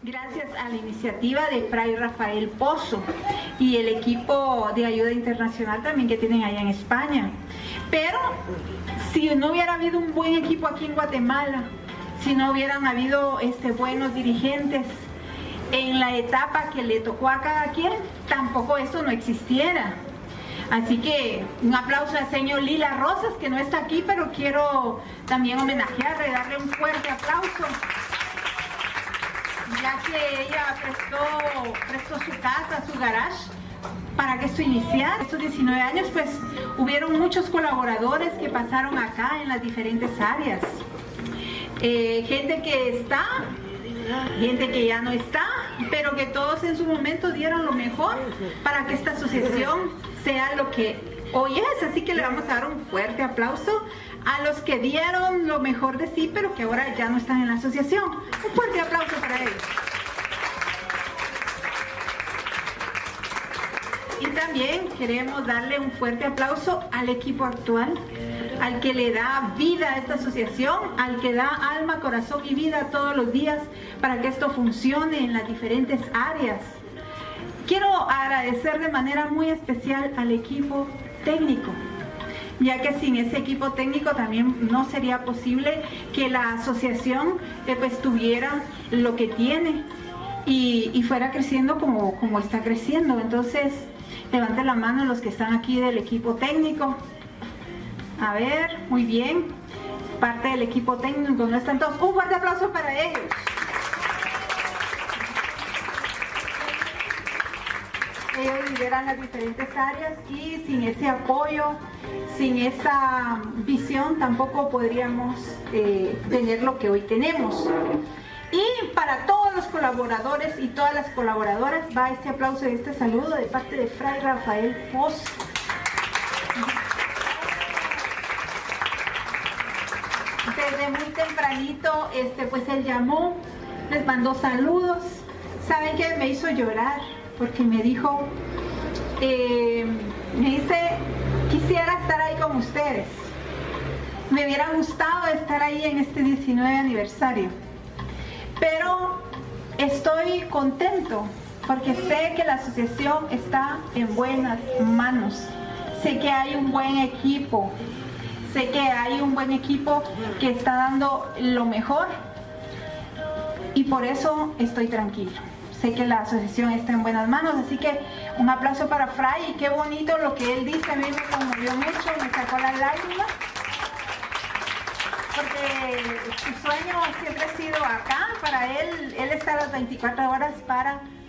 Gracias a la iniciativa de Fray Rafael Pozo y el equipo de ayuda internacional también que tienen allá en España. Pero si no hubiera habido un buen equipo aquí en Guatemala, si no hubieran habido buenos dirigentes en la etapa que le tocó a cada quien, tampoco eso no existiera. Así que un aplauso al señor Lila Rosas, que no está aquí, pero quiero también homenajearle, darle un fuerte aplauso, ya que ella prestó su casa, su garage, para que esto iniciara. Estos 19 años, pues, hubieron muchos colaboradores que pasaron acá en las diferentes áreas. Gente que está, gente que ya no está, pero que todos en su momento dieron lo mejor para que esta asociación sea lo que hoy es. Así que le vamos a dar un fuerte aplauso a los que dieron lo mejor de sí, pero que ahora ya no están en la asociación. Un fuerte aplauso para ellos. Y también queremos darle un fuerte aplauso al equipo actual, al que le da vida a esta asociación, al que da alma, corazón y vida todos los días para que esto funcione en las diferentes áreas. Quiero agradecer de manera muy especial al equipo técnico, ya que sin ese equipo técnico también no sería posible que la asociación pues tuviera lo que tiene y fuera creciendo como está creciendo. Entonces, levanten la mano los que están aquí del equipo técnico. A ver, muy bien. Parte del equipo técnico, no están todos. Un fuerte aplauso para ellos. Ellos lideran las diferentes áreas y sin ese apoyo, sin esa visión, tampoco podríamos tener lo que hoy tenemos. Y para todos los colaboradores y todas las colaboradoras va este aplauso y este saludo de parte de Fray Rafael Pozo. Desde muy tempranito, pues él llamó, les mandó saludos. ¿Saben qué? Me hizo llorar porque me dijo, me dice, quisiera estar ahí con ustedes. Me hubiera gustado estar ahí en este 19 aniversario. Pero estoy contento porque sé que la asociación está en buenas manos. Sé que hay un buen equipo. Sé que hay un buen equipo que está dando lo mejor y por eso estoy tranquilo. Sé que la asociación está en buenas manos, así que un aplauso para Fray. Y qué bonito lo que él dice, a mí me conmovió mucho, me sacó las lágrimas, porque su sueño siempre ha sido acá, para él está a las 24 horas para